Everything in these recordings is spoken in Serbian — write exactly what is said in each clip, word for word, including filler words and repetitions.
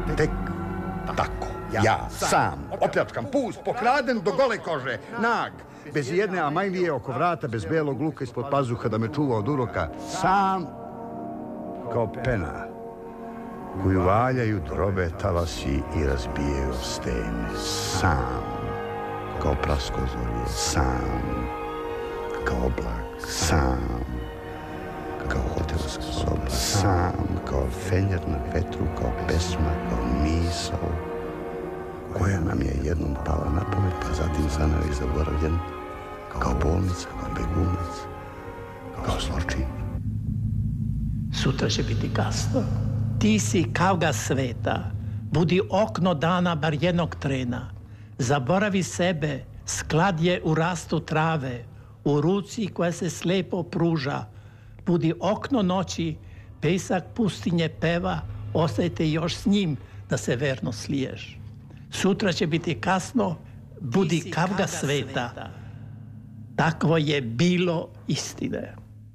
tek tako, ja sam, opljačkan, pus, pokraden do gole kože, nag, bez jedne amajlije oko vrata, bez belog luka ispod pazuha da me čuva od uroka, sam kao pena koju valjaju drobe talasi i razbijaju stene, sam kao praskozorje, sam kao oblak, sam kao hotelska soba, sam kao fenjer na vetru, kao pesma, kao misao koja nam je jednom pala na pamet, pa zatim zanavik zaboravljen, kao bolnica, kao begunac, kao zločin. Sutra će biti kasno. Ti si kavga sveta. Budi okno dana bar jednog trena. Zaboravi sebe, sklad je u rastu trave, u ruci koja se slepo pruža. Budi okno noći, pesak pustinje peva, ostajte još s njim da se verno sliješ. Sutra će biti kasno, budi kavga sveta. Takvo je bilo istine.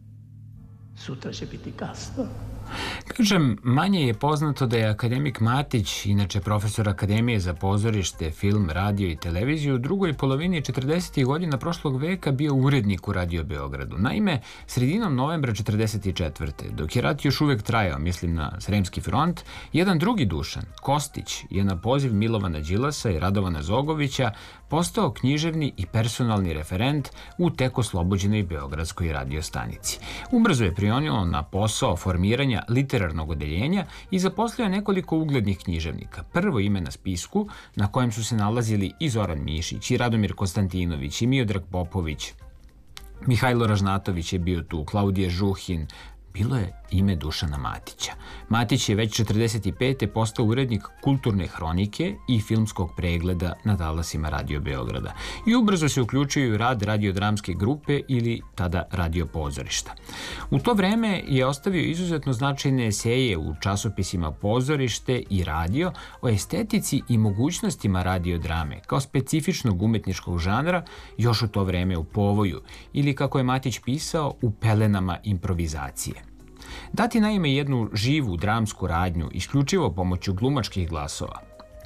Sutra će biti kasno. Kažem, manje je poznato da je akademik Matić, inače profesor Akademije za pozorište, film, radio i televiziju, u drugoj polovini četrdesetih godina prošlog veka bio urednik u Radio Beogradu. Naime, sredinom novembra četrdeset četvrte. dok je rat još uvek trajao, mislim na Sremski front, jedan drugi Dušan, Kostić, je na poziv Milovana Đilasa i Radovana Zogovića postao književni i personalni referent u tek oslobođenoj Beogradskoj radio stanici. Ubrzo je prionio na posao formiranja literarnog odeljenja i zaposlio nekoliko uglednih književnika. Prvo ime na spisku, na kojem su se nalazili i Zoran Mišić, i Radomir Konstantinović, i Miodrag Popović, Mihajlo Ražnatović je bio tu, Klaudije Žuhin, bilo je ime Dušana Matića. Matić je već četrdeset pete postao urednik kulturne hronike i filmskog pregleda na talasima Radio Beograda. I ubrzo se uključio u rad radiodramske grupe ili tada radio pozorišta. U to vreme je ostavio izuzetno značajne eseje u časopisima Pozorište i Radio o estetici i mogućnostima radiodrame kao specifičnog umetničkog žanra još u to vreme u povoju ili, kako je Matić pisao, u pelenama improvizacije. Dati naime jednu živu dramsku radnju isključivo pomoću glumačkih glasova,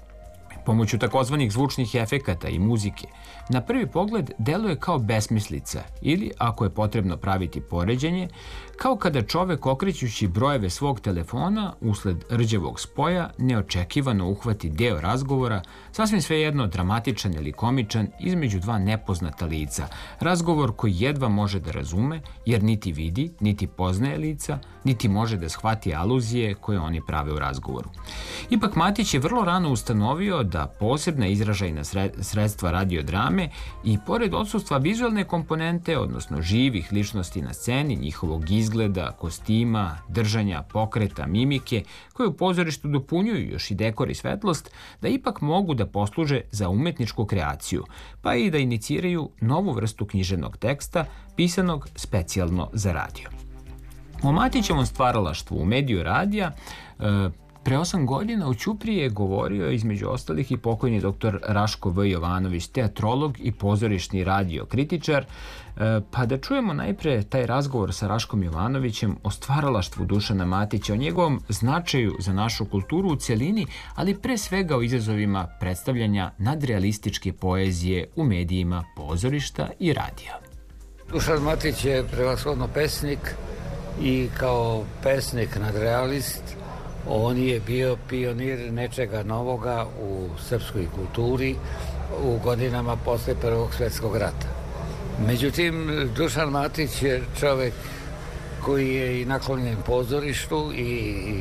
pomoću takozvanih zvučnih efekata i muzike, na prvi pogled deluje kao besmislica ili, ako je potrebno praviti poređenje, kao kada čovek okrećući brojeve svog telefona usled rđavog spoja neočekivano uhvati deo razgovora, sasvim svejedno dramatičan ili komičan, između dva nepoznata lica, razgovor koji jedva može da razume jer niti vidi, niti poznaje lica, niti može da shvati aluzije koje oni prave u razgovoru. Ipak Matić je vrlo rano ustanovio da posebna izražajna sredstva radiodrame i pored odsustva vizualne komponente, odnosno živih ličnosti na sceni, njihovog izgleda, kostima, držanja, pokreta, mimike, koje u pozorištu dopunjuju još i dekor i svetlost, da ipak mogu da posluže za umetničku kreaciju, pa i da iniciraju novu vrstu književnog teksta pisanog specijalno za radio. O Matićevom stvaralaštvu u mediju radija e, pre osam godina u Ćupriji je govorio između ostalih i pokojni doktor Raško V. Jovanović, teatrolog i pozorišni radiokritičar, pa da čujemo najpre taj razgovor sa Raškom Jovanovićem o stvaralaštvu Dušana Matića, o njegovom značaju za našu kulturu u celini, ali pre svega o izazovima predstavljanja nadrealističke poezije u medijima pozorišta i radija. Dušan Matić je prevashodno pesnik i kao pesnik nadrealist on je bio pionir nečega novoga u srpskoj kulturi u godinama posle Prvog svjetskog rata. Međutim, Dušan Matić je čovek koji je i naklonjen pozorištu i, i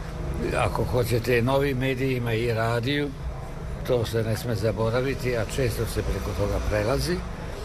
ako hoćete novim medijima i radiju, to se ne sme zaboraviti, a često se preko toga prelazi.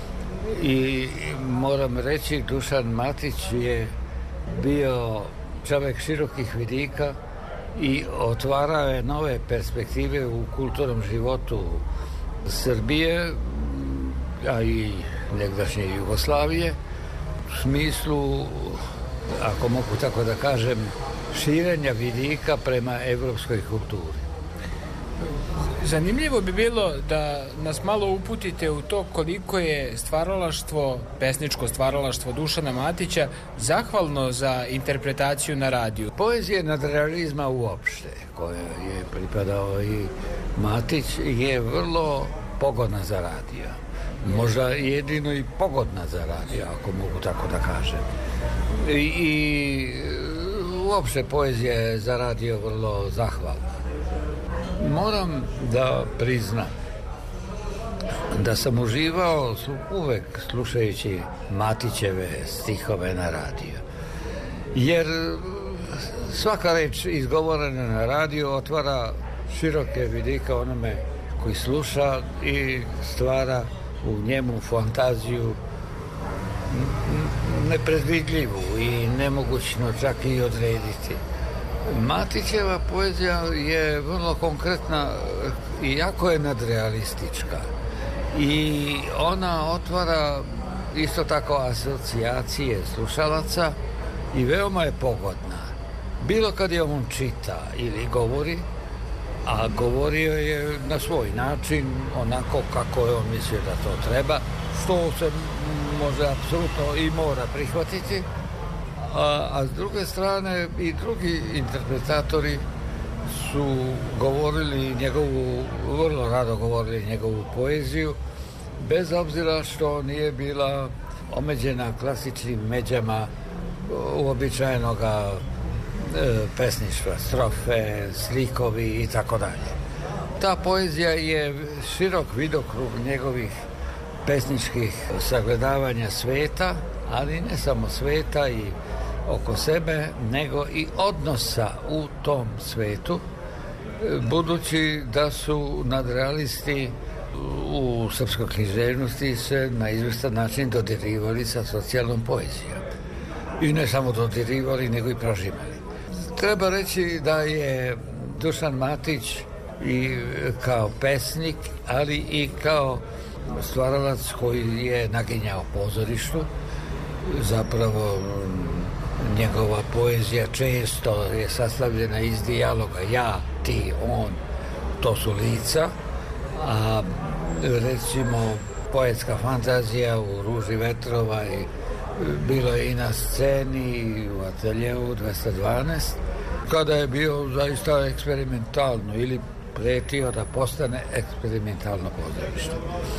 I moram reći, Dušan Matić je bio čovek širokih vidika i otvarao je nove perspektive u kulturnom životu Srbije, a i negdašnje Jugoslavije, u smislu, ako mogu tako da kažem, širenja vidika prema evropskoj kulturi. Zanimljivo bi bilo da nas malo uputite u to koliko je stvaralaštvo, pesničko stvaralaštvo Dušana Matića zahvalno za interpretaciju na radiju. Poezija nadrealizma uopšte, koja je pripadao i Matić, je vrlo pogodna za radio. Možda jedino i pogodna za radio, ako mogu tako da kažem. I, i uopšte poezija je za radio vrlo zahvalna. Moram da priznam da sam uživao uvek slušajući Matićeve stihove na radiju. Jer svaka reč izgovorena na radiju otvara široke vidike onome koji sluša i stvara u njemu fantaziju nepredvidljivu i nemogućno čak i odrediti. Matićeva poezija je vrlo konkretna i jako je nadrealistička i ona otvara isto tako asocijacije slušalaca i veoma je pogodna. Bilo kad je on čita ili govori, a govorio je na svoj način, onako kako je on mislio da to treba, što se može apsolutno i mora prihvatiti. A, a s druge strane i drugi interpretatori su govorili njegovu, vrlo rado govorili njegovu poeziju, bez obzira što nije bila omeđena klasičnim međama uobičajenog e, pesništva, strofe, slikovi i tako dalje. Ta poezija je širok vidokrug njegovih pesničkih sagledavanja sveta, ali ne samo sveta i oko sebe, nego i odnosa u tom svetu, budući da su nadrealisti u srpskoj književnosti se na izvestan način dodirivali sa socijalnom poezijom. I ne samo dodirivali, nego i prožimali. Treba reći da je Dušan Matić i kao pesnik, ali i kao stvaralac koji je naginjao pozorištu, zapravo njegova poezija često je sastavljena iz dijaloga ja, ti, on, to su lica, a recimo poetska fantazija u Ruži vetrova i bilo je i na sceni i u ateljeu dvesta dvanaest, kada je bio zaista eksperimentalno ili pretio da postane eksperimentalno pozorište.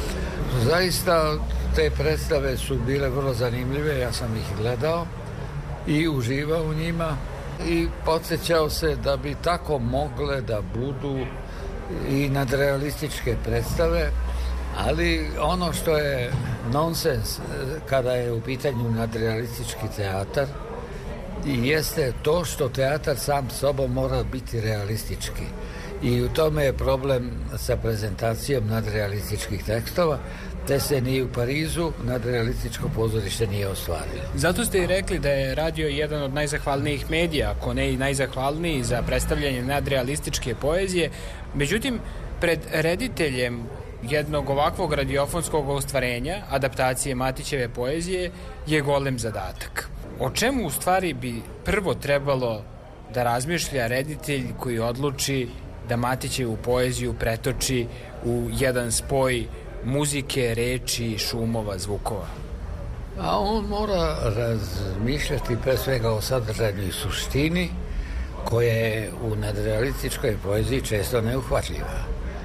Zaista te predstave su bile vrlo zanimljive, ja sam ih gledao i uživao u njima i podsjećao se da bi tako mogle da budu i nadrealističke predstave, ali ono što je nonsens kada je u pitanju nadrealistički teatar jeste to što teatar sam sobom mora biti realistički. I u tome je problem sa prezentacijom nadrealističkih tekstova, te se ni u Parizu nadrealističko pozorište nije ostvarilo. Zato ste i rekli da je radio jedan od najzahvalnijih medija, ako ne i najzahvalniji za predstavljanje nadrealističke poezije. Međutim, pred rediteljem jednog ovakvog radiofonskog ostvarenja, adaptacije Matićeve poezije, je golem zadatak. O čemu u stvari bi prvo trebalo da razmišlja reditelj koji odluči da Matićevu poeziju pretoči u jedan spoj muzike, reči, šumova, zvukova? A on mora razmišljati pre svega o sadržaju i suštini, koja je u nadrealističkoj poeziji često neuhvatljiva.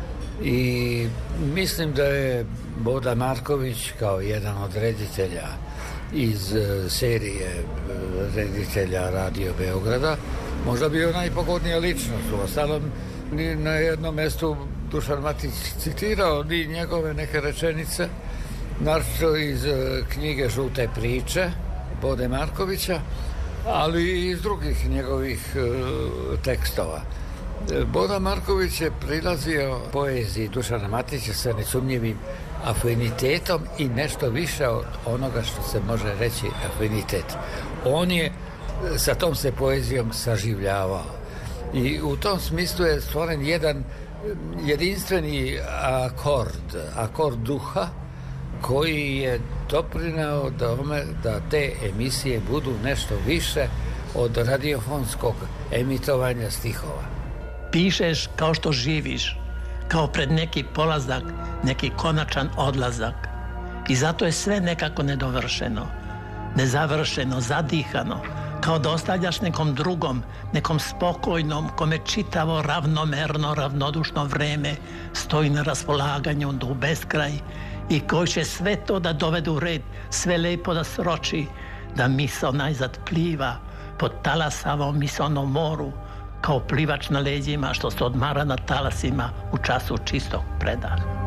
I mislim da je Boda Marković kao jedan od reditelja iz serije reditelja Radio Beograda možda bio najpogodnija ličnost. U ostalom, ni na jednom mestu Dušan Matić citirao ni njegove neke rečenice, naročito iz knjige Žute priče Bode Markovića, ali i iz drugih njegovih tekstova. Boda Marković je prilazio poeziji Dušana Matića sa nesumnjivim afinitetom i nešto više od onoga što se može reći afinitet. On je sa tom se poezijom saživljavao i u tom smislu je stvoren jedan jedinstveni akord, akord duha koji je doprineo dome da te emisije budu nešto više od radiofonskog emitovanja stihova. Pišeš kao što živiš, kao pred neki polazak, neki konačan odlazak. I zato je sve nekako nedovršeno, nezavršeno, zadihano, kao da ostavljaš nekom drugom, nekom spokojnom, kome čitavo ravnomerno, ravnodušno vreme stoji na raspolaganju do beskraj i koji će sve to da dovede u red, sve lepo da sroči, da misao najzad pliva pod talasavom misaonom moru, kao plivač na leđima što se odmara na talasima u času čistog predaha.